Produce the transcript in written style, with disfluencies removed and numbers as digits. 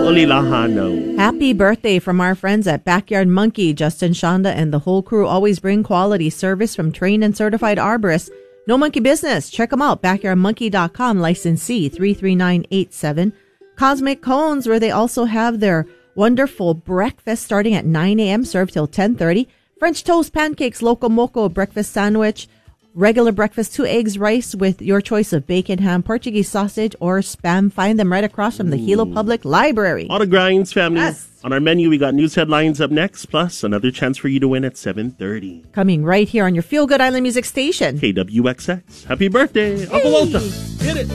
Olilahano. Happy birthday from our friends at Backyard Monkey. Justin, Shonda, and the whole crew always bring quality service from trained and certified arborists. No monkey business. Check them out. BackyardMonkey.com, licensee 33987. Cosmic Cones, where they also have their wonderful breakfast starting at 9 a.m., served till 10:30. French toast, pancakes, loco moco, breakfast sandwich, regular breakfast, 2 eggs, rice with your choice of bacon, ham, Portuguese sausage, or Spam. Find them right across from the Hilo Public Library. All the grinds, family. Yes. On our menu, we got news headlines up next, plus another chance for you to win at 7:30. Coming right here on your Feel Good Island Music Station. KWXX. Happy birthday, Uncle Walter. Hit it.